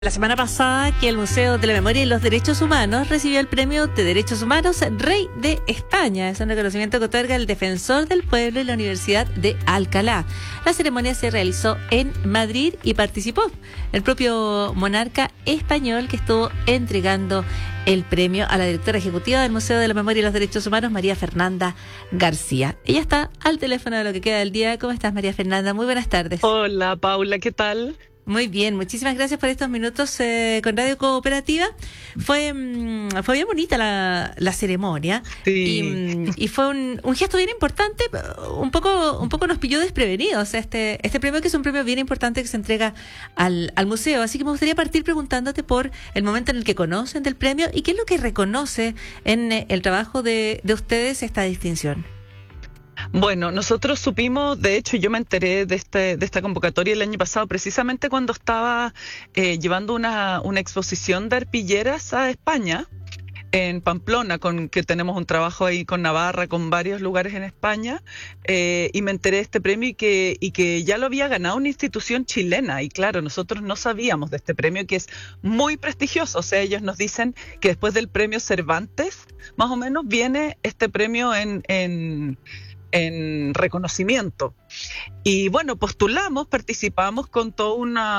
La semana pasada que el Museo de la Memoria y los Derechos Humanos recibió el Premio de Derechos Humanos Rey de España. Es un reconocimiento que otorga el Defensor del Pueblo y la Universidad de Alcalá. La ceremonia se realizó en Madrid y participó el propio monarca español que estuvo entregando el premio a la directora ejecutiva del Museo de la Memoria y los Derechos Humanos, María Fernanda García. Ella está al teléfono de lo que queda del día. ¿Cómo estás, María Fernanda? Muy buenas tardes. Hola, Paula, ¿qué tal? Muy bien, muchísimas gracias por estos minutos con Radio Cooperativa. Fue bien bonita la ceremonia. Sí. Y fue un gesto bien importante. Un poco nos pilló desprevenidos este premio, que es un premio bien importante que se entrega al museo. Así que me gustaría partir preguntándote por el momento en el que conocen del premio y qué es lo que reconoce en el trabajo de ustedes esta distinción. Bueno, nosotros supimos, de hecho yo me enteré de esta convocatoria el año pasado, precisamente cuando estaba llevando una exposición de arpilleras a España, en Pamplona, que tenemos un trabajo ahí con Navarra, con varios lugares en España, y me enteré de este premio y que ya lo había ganado una institución chilena. Y claro, nosotros no sabíamos de este premio, que es muy prestigioso. O sea, ellos nos dicen que después del premio Cervantes, más o menos, viene este premio en reconocimiento. Y bueno, participamos con toda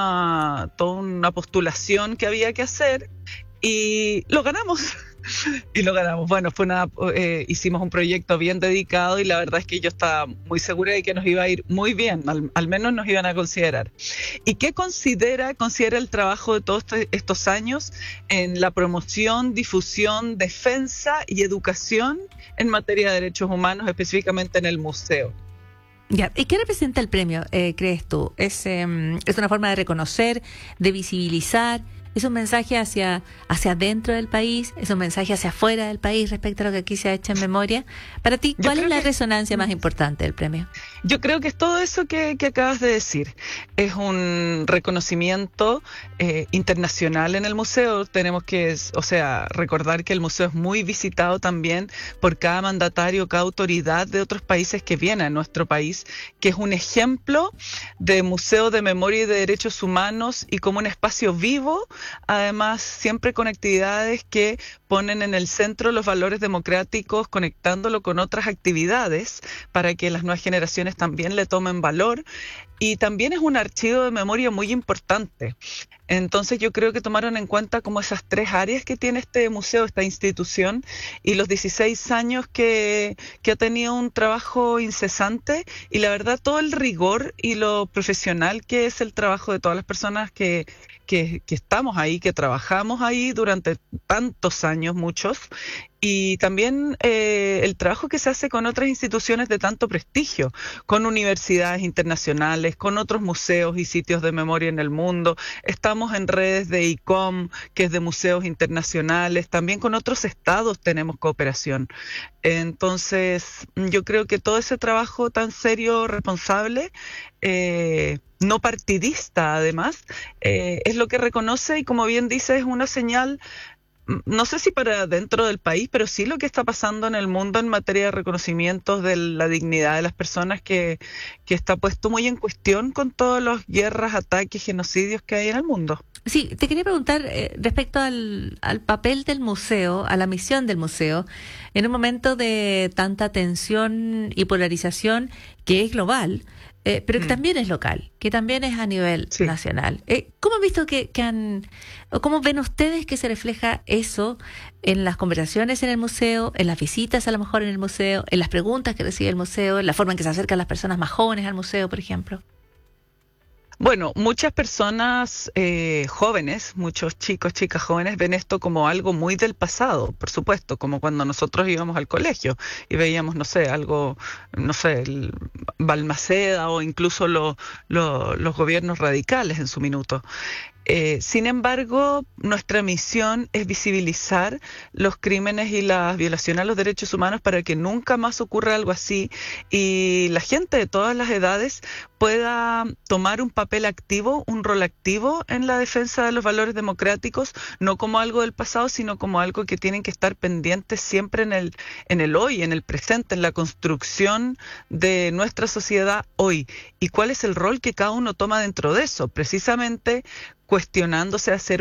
una postulación que había que hacer y lo ganamos. Bueno, hicimos un proyecto bien dedicado y la verdad es que yo estaba muy segura de que nos iba a ir muy bien, al menos nos iban a considerar. ¿Y qué considera el trabajo de todos estos años en la promoción, difusión, defensa y educación en materia de derechos humanos, específicamente en el museo? Ya, ¿y qué representa el premio, crees tú? ¿Es una forma de reconocer, de visibilizar? ¿Es un mensaje hacia adentro del país? ¿Es un mensaje hacia afuera del país respecto a lo que aquí se ha hecho en memoria? Para ti, ¿cuál es la resonancia más importante del premio? Yo creo que es todo eso que acabas de decir. Es un reconocimiento internacional en el museo. Tenemos que, recordar que el museo es muy visitado también por cada mandatario, cada autoridad de otros países que viene a nuestro país, que es un ejemplo de museo de memoria y de derechos humanos y como un espacio vivo. Además, siempre con actividades que ponen en el centro los valores democráticos, conectándolo con otras actividades para que las nuevas generaciones también le tomen valor. Y también es un archivo de memoria muy importante. Entonces yo creo que tomaron en cuenta como esas tres áreas que tiene este museo, esta institución, y los 16 años que ha tenido un trabajo incesante, y la verdad todo el rigor y lo profesional que es el trabajo de todas las personas que estamos ahí, que trabajamos ahí durante tantos años, muchos, y también el trabajo que se hace con otras instituciones de tanto prestigio, con universidades internacionales, con otros museos y sitios de memoria en el mundo. Estamos en redes de ICOM, que es de museos internacionales, también con otros estados tenemos cooperación. Entonces, yo creo que todo ese trabajo tan serio, responsable, no partidista además, es lo que reconoce y, como bien dice, es una señal, no sé si para dentro del país, pero sí lo que está pasando en el mundo en materia de reconocimientos de la dignidad de las personas, que está puesto muy en cuestión con todas las guerras, ataques, genocidios que hay en el mundo. Sí, te quería preguntar respecto al papel del museo, a la misión del museo, en un momento de tanta tensión y polarización que es global, pero que también es local, que también es a nivel nacional. ¿Cómo han visto o cómo ven ustedes que se refleja eso en las conversaciones en el museo, en las visitas a lo mejor en el museo, en las preguntas que recibe el museo, en la forma en que se acercan las personas más jóvenes al museo, por ejemplo? Bueno, muchas personas jóvenes, muchos chicos, chicas jóvenes ven esto como algo muy del pasado, por supuesto, como cuando nosotros íbamos al colegio y veíamos, el Balmaceda o incluso los gobiernos radicales en su minuto. Sin embargo, nuestra misión es visibilizar los crímenes y las violaciones a los derechos humanos para que nunca más ocurra algo así y la gente de todas las edades pueda tomar un papel activo, un rol activo en la defensa de los valores democráticos, no como algo del pasado, sino como algo que tienen que estar pendientes siempre en el hoy, en el presente, en la construcción de nuestra sociedad hoy. ¿Y cuál es el rol que cada uno toma dentro de eso? Precisamente cuestionándose hacer